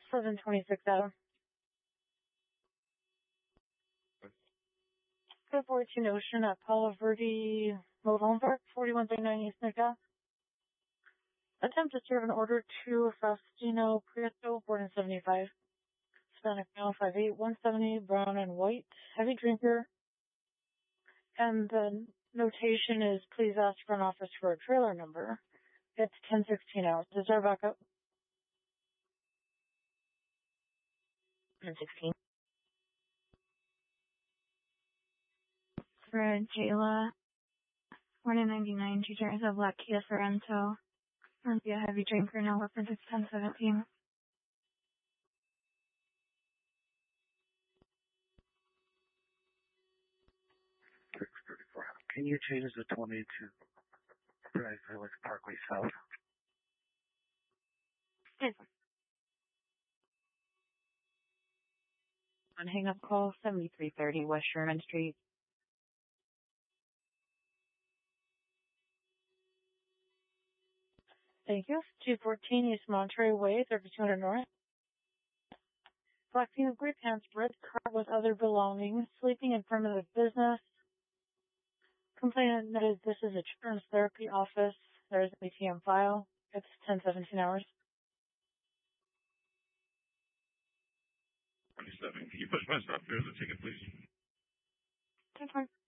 726 Adam. Code 42 Ocean at Palo Verde Mobile Home Park, 4139 East Nica. Attempt to serve an order to Faustino Prieto, born in 75. Hispanic male, 5'8", 170, brown and white, heavy drinker. And the notation is, please ask front office for a trailer number. It's 1016 hours. Is there backup? 1016. For Jayla, born in 99, she drives a black Kia Sorento. Must be a heavy drinker, no weapons, it's 1017. 634. Can you change the 20 to Drive Village Parkway South? Yes. On hang-up call, 7330 West Sherman Street. Thank you. 214 East Monterey Way, 3200 North. Black female, gray pants, red car with other belongings, sleeping in front of the business. Complainant admitted this is a children's therapy office. There is an ATM file. It's 1017 hours. 27. Can you push my stop? There's a ticket, please. 10-4.